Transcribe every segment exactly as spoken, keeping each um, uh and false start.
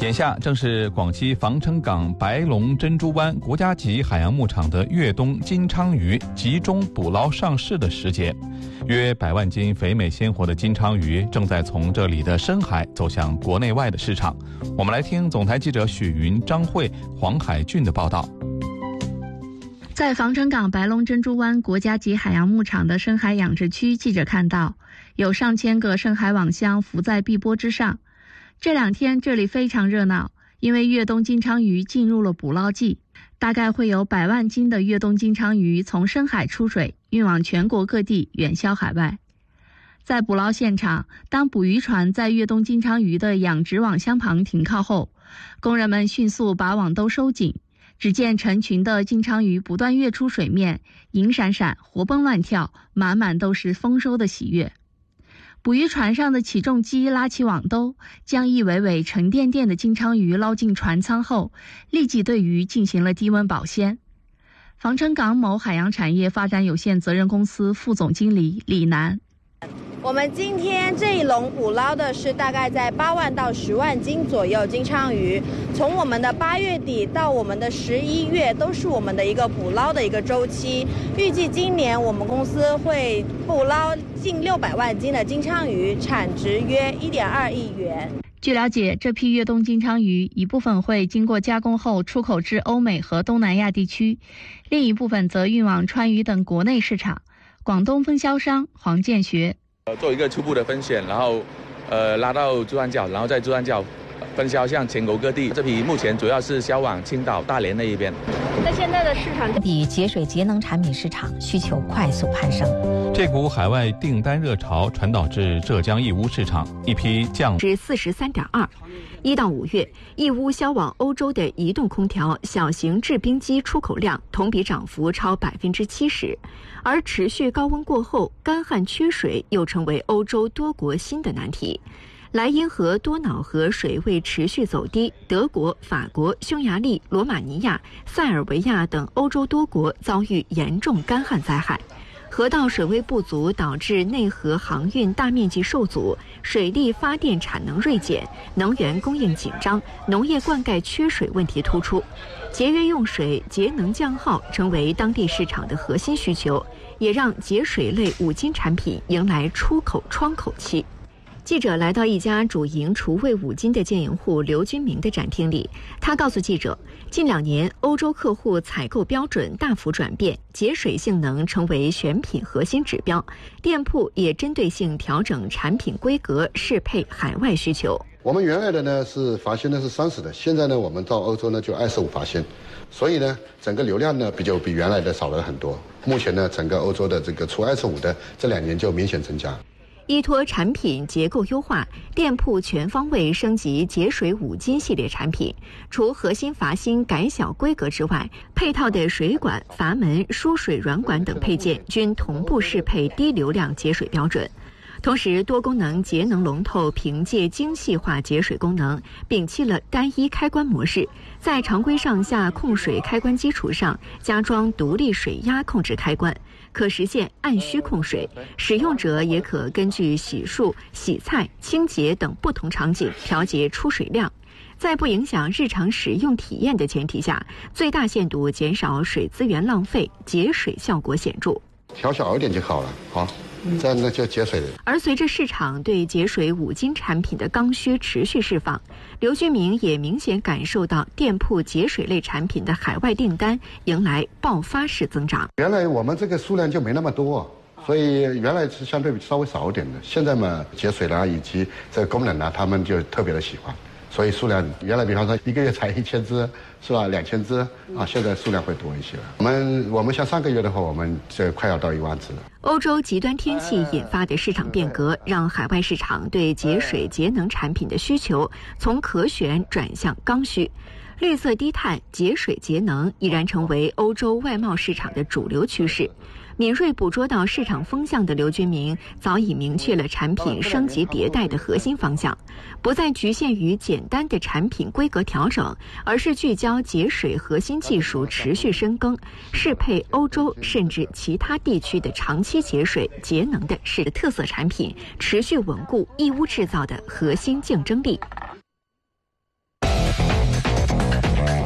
眼下正是广西防城港白龙珍珠湾国家级海洋牧场的越冬金鲳鱼集中捕捞上市的时节，约百万斤肥美鲜活的金鲳鱼正在从这里的深海走向国内外的市场。我们来听总台记者许云、张慧、黄海俊的报道。 在防城港白龙珍珠湾国家级海洋牧场的深海养殖区，记者看到有上千个深海网箱浮在碧波之上。这两天这里非常热闹，因为越冬金鲳鱼进入了捕捞季，大概会有百万斤的越冬金鲳鱼从深海出水，运往全国各地，远销海外。在捕捞现场，当捕鱼船在越冬金鲳鱼的养殖网箱旁停靠后，工人们迅速把网兜收紧，只见成群的金鲳鱼不断跃出水面，银闪闪，活蹦乱跳，满满都是丰收的喜悦。捕鱼船上的起重机拉起网兜，将一尾尾沉甸甸的金鲳鱼捞进船舱后，立即对鱼进行了低温保鲜。防城港某海洋产业发展有限责任公司副总经理李楠， 我们今天这一笼捕捞的是大概在八万到十万斤左右金鲳鱼，从我们的八月底到我们的十一月都是我们的一个捕捞的一个周期。预计今年我们公司会捕捞近六百万斤的金鲳鱼，产值约一点二亿元。 据了解，这批越冬金鲳鱼一部分会经过加工后出口至欧美和东南亚地区，另一部分则运往川渝等国内市场。广东分销商黄建学。 呃，做一个初步的分选，然后，呃，拉到珠三角，然后在珠三角分销向全国各地。这批目前主要是销往青岛、大连那一边。 在现在的市场， 比节水节能产品市场需求快速攀升。 这股海外订单热潮传导至浙江义乌市场，一批降至四十三点二。一到五月，义乌销往欧洲的移动空调、小型制冰机出口量同比涨幅超百分之七十，而持续高温过后，干旱缺水又成为欧洲多国新的难题。莱茵河、多瑙河水位持续走低，德国、法国、匈牙利、罗马尼亚、塞尔维亚等欧洲多国遭遇严重干旱灾害。河道水位不足导致内河航运大面积受阻，水力发电产能锐减，能源供应紧张，农业灌溉缺水问题突出。节约用水、节能降耗成为当地市场的核心需求，也让节水类五金产品迎来出口窗口期。记者来到一家主营厨卫五金的建营户刘军明的展厅里，他告诉记者，近两年欧洲客户采购标准大幅转变，节水性能成为选品核心指标，店铺也针对性调整产品规格，适配海外需求。 我们原来的呢是罚芯呢是三十的，现在呢我们到欧洲呢就二十五罚芯，所以呢整个流量呢比就比原来的少了很多。目前呢整个欧洲的这个除二十五的这两年就明显增加。 依托产品结构优化，店铺全方位升级节水五金系列产品，除核心阀芯改小规格之外，配套的水管、阀门、输水软管等配件均同步适配低流量节水标准。同时，多功能节能龙头凭借精细化节水功能，摒弃了单一开关模式，在常规上下控水开关基础上加装独立水压控制开关，可实现按需控水，使用者也可根据洗漱、洗菜、清洁等不同场景调节出水量，在不影响日常使用体验的前提下，最大限度减少水资源浪费，节水效果显著。 调小一点就好了，好。这样呢就节水了。 而随着市场对节水五金产品的刚需持续释放，刘军明也明显感受到店铺节水类产品的海外订单迎来爆发式增长。 原来我们这个数量就没那么多，所以原来是相对稍微少一点的。现在嘛，节水啦以及这个功能呢，他们就特别的喜欢。所以数量原来比方说一个月才一千只是吧，两千只啊，现在数量会多一些了。我们我们像上个月的话，我们这快要到一万只了。 欧洲极端天气引发的市场变革，让海外市场对节水节能产品的需求从可选转向刚需。绿色低碳、节水节能已然成为欧洲外贸市场的主流趋势。敏锐捕捉到市场风向的刘军明早已明确了产品升级迭代的核心方向，不再局限于简单的产品规格调整，而是聚焦节水核心技术持续深耕，适配欧洲甚至其他地区的长期节水节能的是特色产品，持续稳固义乌制造的核心竞争力。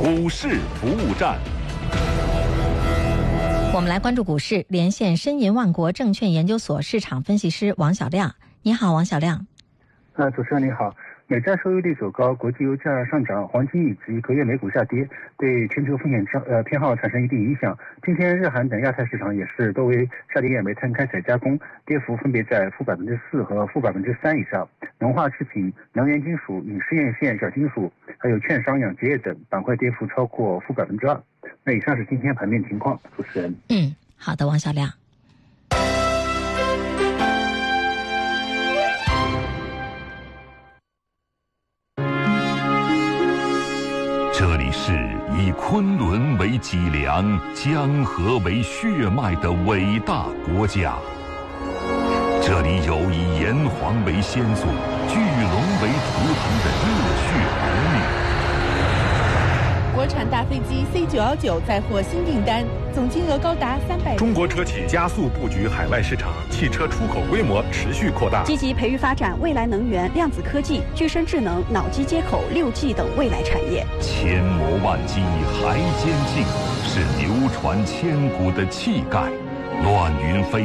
股市服务站。 我们来关注股市，连线申银万国证券研究所市场分析师王小亮。你好，王小亮。 呃，主持人你好。美债收益率走高，国际油价上涨，黄金以及隔夜美股下跌，对全球风险呃偏好产生一定影响。今天日韩等亚太市场也是多为下跌煤炭开采加工，跌幅分别在负百分之四和负百分之三以上。农化制品、能源金属、影视院线、小金属，还有券商、养殖业等板块跌幅超过负百分之二。那以上是今天盘面情况，主持人。 嗯，好的，王小亮。 这里是以昆仑为脊梁、江河为血脉的伟大国家。这里有以炎黄为先祖、巨龙为图腾的热血儿女。 国产大飞机 C 九一九载获新订单，总金额高达三百。 中国车企加速布局海外市场，汽车出口规模持续扩大。 积极培育发展未来能源、量子科技、具身智能、脑机接口、六 G 等未来产业。 千磨万击还坚劲，是流传千古的气概。乱云飞